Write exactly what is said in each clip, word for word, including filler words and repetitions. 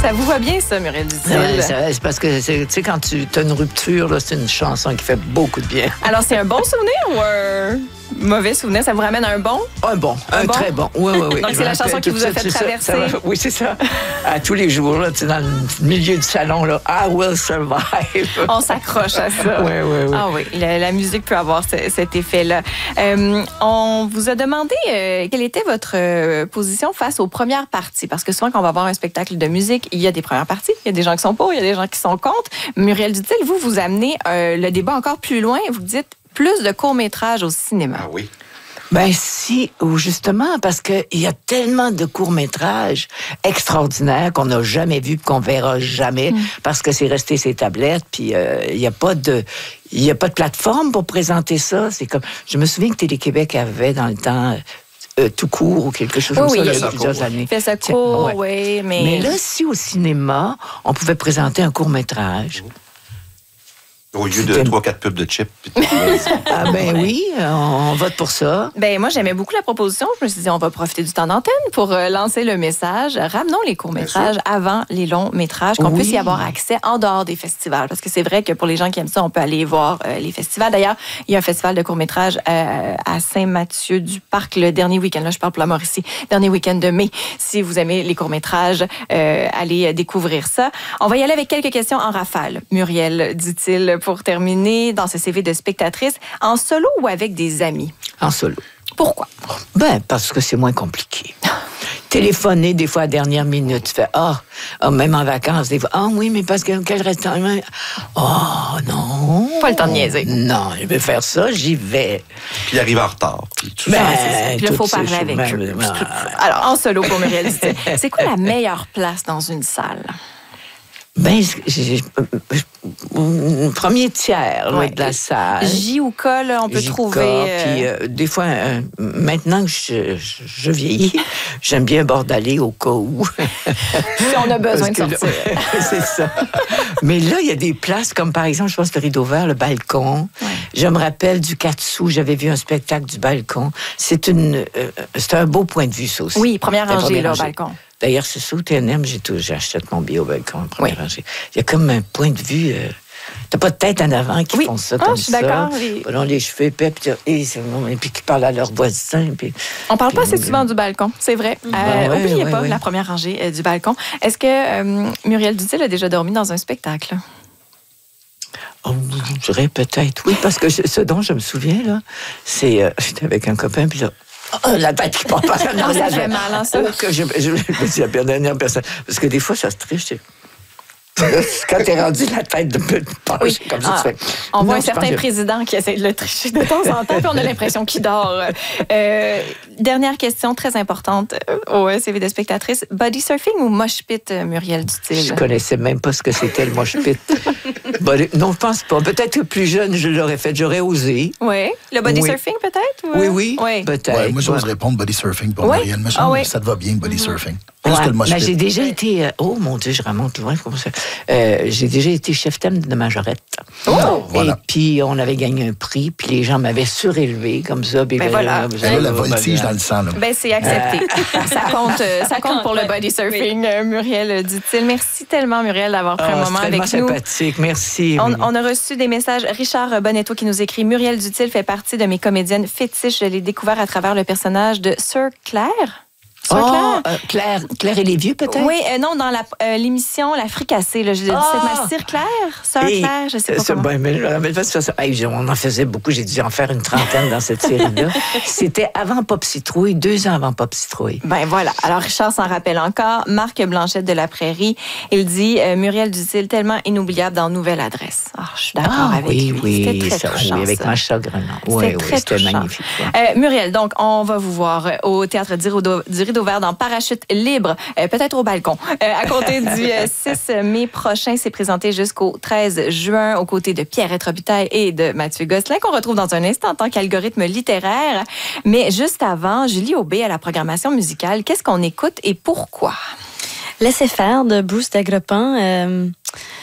Ça vous va bien, ça, Muriel Dutil? Ouais, c'est parce que, tu sais, quand tu as une rupture, là, c'est une chanson qui fait beaucoup de bien. Alors, c'est un bon souvenir ou un mauvais souvenir? Ça vous ramène à un bon? Un bon, un, un bon? Très bon. Oui, oui, oui. Donc, c'est la chanson qui vous a fait traverser? Ça, ça, oui, c'est ça. À tous les jours, là, dans le milieu du salon, là, I will survive. On s'accroche à ça. Oui, oui, oui. Ah oui, la, la musique peut avoir ce, cet effet-là. Euh, on vous a demandé euh, quelle était votre euh, position face aux premières parties. Parce que souvent, quand on va voir un spectacle de musique, il y a des premières parties, il y a des gens qui sont pour, il y a des gens qui sont contre. Muriel Dutil, vous, vous amenez euh, le débat encore plus loin. Vous dites plus de courts-métrages au cinéma. Ah oui. Ben si, ou justement, parce qu'il y a tellement de courts-métrages extraordinaires qu'on n'a jamais vus, qu'on verra jamais, mm. parce que c'est resté ses tablettes, puis il euh, n'y a pas de... Il n'y a pas de plateforme pour présenter ça. C'est comme, je me souviens que Télé-Québec avait dans le temps euh, tout court ou quelque chose comme oui, ça, oui. il y a plusieurs années. Fait ça court, ouais. oui, mais... Mais là, si au cinéma, on pouvait présenter un court-métrage... Mmh. Au lieu de trois quatre pubs de chips. Ah ben oui, on, on vote pour ça. Ben moi, j'aimais beaucoup la proposition. Je me suis dit, on va profiter du temps d'antenne pour euh, lancer le message. Ramenons les courts-métrages avant les longs-métrages, qu'on oui. puisse y avoir accès en dehors des festivals. Parce que c'est vrai que pour les gens qui aiment ça, on peut aller voir euh, les festivals. D'ailleurs, il y a un festival de courts-métrages euh, à Saint-Mathieu-du-Parc le dernier week-end. Là, je parle pour la Mauricie. Dernier week-end de mai. Si vous aimez les courts-métrages, euh, allez découvrir ça. On va y aller avec quelques questions en rafale. Muriel, dit-il, pour terminer dans ce C V de spectatrice, en solo ou avec des amis? En solo. Pourquoi? Ben, parce que c'est moins compliqué. Téléphoner des fois à la dernière minute, tu fais ah, oh, oh, même en vacances, des fois, ah oh, oui, mais parce que quel restaurant? Oh non. Pas le temps de niaiser. Non, je vais faire ça, j'y vais. Puis il arrive en retard. Puis tout ben, ça. Puis il faut parler avec même, eux. Ben, alors, en solo pour Muriel, c'est quoi la meilleure place dans une salle? Ben, j'ai, j'ai, premier tiers là, ouais, de la salle. J ou K, là, on peut J-K, trouver... Euh... Puis euh, des fois, euh, maintenant que je, je, je vieillis, j'aime bien bordaler au cas où. Si on a besoin de sortir. Là, c'est ça. Mais là, il y a des places comme, par exemple, je pense le Rideau Vert, le balcon. Ouais. Je me rappelle du quatre sous, j'avais vu un spectacle du balcon. C'est, une, euh, c'est un beau point de vue, ça aussi. Oui, première rangée, là, au balcon. D'ailleurs, c'est ça, au T N M, j'ai tout, j'achète mon billet au balcon, en première oui. rangée. Il y a comme un point de vue... Euh, t'as pas de tête en avant qui oui. font ça oh, comme je suis ça. d'accord. Oui. Ils ont les cheveux épais, puis, et, et puis qui parlent à leurs voisins. Puis, on parle puis, pas assez souvent du balcon, c'est vrai. Euh, ben ouais, oubliez ouais, pas ouais. la première rangée euh, du balcon. Est-ce que euh, Muriel Dutil a déjà dormi dans un spectacle? Oh, je dirais peut-être, oui, parce que je, ce dont je me souviens, là, c'est... Euh, j'étais avec un copain, puis là, oh, la tête qui part par non, ça fait mal, hein, ça. Oh, que je, je, je me dis la dernière personne. Parce que des fois, ça se triche. Quand t'es rendu la tête de pencher oui. comme ça, ah, tu fais... On non, voit un certain président qui essaie de le tricher de temps en temps, puis on a l'impression qu'il dort. Euh, dernière question très importante au C V de spectatrice. Body surfing ou mosh pit, Muriel Dutil? Je connaissais même pas ce que c'était le mosh pit. body... Non, je pense pas. Peut-être que plus jeune, je l'aurais fait. J'aurais osé. Oui. Le body oui. surfing, peut-être? Ou... Oui, oui, oui. Peut-être. Ouais, moi, j'ose ouais. répondre body surfing pour oui? Muriel. Mais ah, oui. ça te va bien, body mm-hmm. surfing. Ouais, mais j'ai déjà été... Euh, oh, mon Dieu, je remonte loin. Comment ça? Euh, j'ai déjà été chef thème de Majorette. Oh! Et voilà. puis, on avait gagné un prix, puis les gens m'avaient surélevé comme ça. Ben, ben voilà. Vous avez la voltige dans le sang, là. Ben, c'est accepté. Euh... ça, compte, ça compte pour le body surfing, oui. Muriel Dutil. Merci tellement, Muriel, d'avoir pris oh, un moment avec nous. C'est sympathique. Merci. On, on a reçu des messages. Richard Bonetto qui nous écrit « Muriel Dutil fait partie de mes comédiennes fétiches. Je l'ai découvert à travers le personnage de Sœur Claire. » Oh, Claire? Euh, Claire, Claire et les vieux, peut-être? Oui, euh, non, dans la, euh, l'émission La Fricassée. Là, je dis, oh! C'est ma sœur Claire, sœur Claire, je sais pas comment. Ben, mais je me rappelle pas ça. Hey, on en faisait beaucoup, j'ai dû en faire une trentaine dans cette série-là. C'était avant Pop Citrouille, deux ans avant Pop Citrouille. Ben voilà. Alors, Richard s'en rappelle encore. Marc Blanchette de La Prairie, il dit euh, Muriel Dutil, tellement inoubliable dans Nouvelle Adresse. Oh, je suis d'accord ah, avec oui, lui. Oui, c'était très ça, touchant, oui, avec ça. Macha Grenon. Oui, oui, c'était magnifique. Euh, Muriel, donc, on va vous voir au Théâtre du Rideau, du Rideau Vert dans Parachute libre, euh, peut-être au balcon. Euh, à compter du euh, six mai prochain, c'est présenté jusqu'au treize juin aux côtés de Pierrette Robitaille et de Mathieu Gosselin, qu'on retrouve dans un instant en tant qu'algorithme littéraire. Mais juste avant, Julie Aubé à la programmation musicale, qu'est-ce qu'on écoute et pourquoi? Laissez faire de Bruce Daguerrepain. Euh,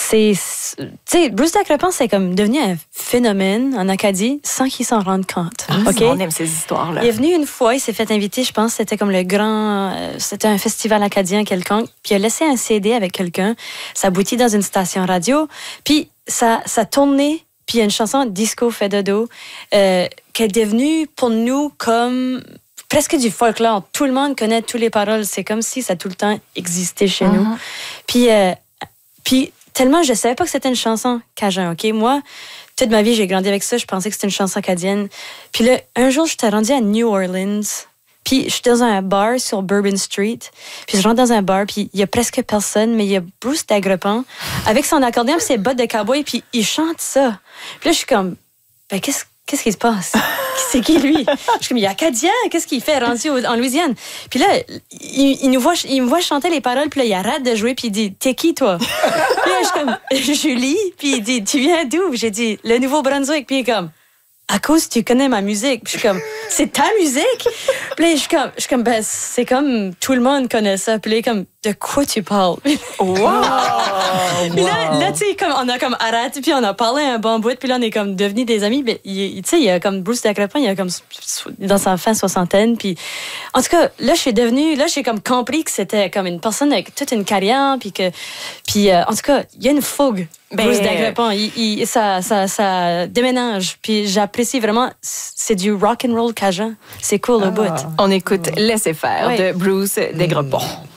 c'est, tu sais, Bruce Dagrepon, c'est comme devenu un phénomène en Acadie sans qu'il s'en rende compte. Mmh, okay? On aime ces histoires-là. Il est venu une fois, il s'est fait inviter, je pense, c'était comme le grand, euh, c'était un festival acadien quelconque, puis il a laissé un C D avec quelqu'un, ça aboutit dans une station radio, puis ça, ça tournait, puis il y a une chanson Disco fait dodo, euh, qui est devenue pour nous comme presque du folklore. Tout le monde connaît toutes les paroles, c'est comme si ça a tout le temps existé chez mmh. nous. Puis, euh, puis tellement je savais pas que c'était une chanson cajun, OK? Moi, toute ma vie, j'ai grandi avec ça. Je pensais que c'était une chanson acadienne. Puis là, un jour, j'étais rendue à New Orleans. Puis je suis dans un bar sur Bourbon Street. Puis je rentre dans un bar, puis il y a presque personne, mais il y a Bruce Dagrepon avec son accordéon et ses bottes de cowboy, puis il chante ça. Puis là, je suis comme, ben qu'est-ce Qu'est-ce qui se passe? C'est qui, lui? Je suis comme, il est acadien. Qu'est-ce qu'il fait rendu en Louisiane? Puis là, il, il, nous voit, il me voit chanter les paroles, puis là, il arrête de jouer, puis il dit, t'es qui, toi? Puis là, je suis comme, Julie. Puis il dit, tu viens d'où? J'ai dit, le Nouveau-Brunswick. Puis il est comme, à cause tu connais ma musique. Puis je suis comme, c'est ta musique? Puis là, je suis comme, je suis comme ben, c'est comme, tout le monde connaît ça. Puis là, il est comme, de quoi tu parles? Wow! Puis là, là tu sais, comme, on a comme arrêté, puis on a parlé un bon bout, puis là, on est comme devenus des amis. Mais tu sais, il y a comme Bruce Dagrepon, il y a comme, dans sa fin soixantaine. Puis, en tout cas, là, je suis devenue, là, j'ai comme compris que c'était comme une personne avec toute une carrière, puis que, puis, euh, en tout cas, il y a une fougue. Ben, Bruce Dagrepon, il, il, ça, ça, ça déménage. Puis j'apprécie vraiment, c'est du rock and roll cajun. C'est cool au bout. On écoute Laissez faire oui. de Bruce Dagrepon.